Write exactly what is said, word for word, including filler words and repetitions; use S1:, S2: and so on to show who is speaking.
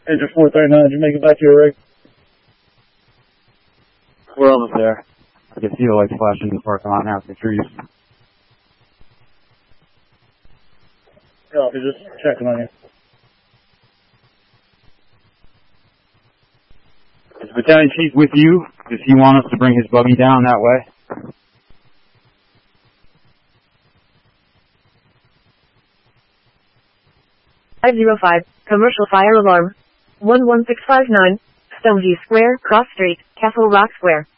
S1: Engine four thirty-nine, did you make it back to your rig?
S2: We're almost there. I can see the lights flashing in the parking lot now through the trees.
S1: Copy, just checking on you.
S2: Is the battalion chief with you? Does he want us to bring his buggy down that way?
S3: five zero five, commercial fire alarm. one one six five nine, Stoneview Square, Cross Street, Castle Rock Square.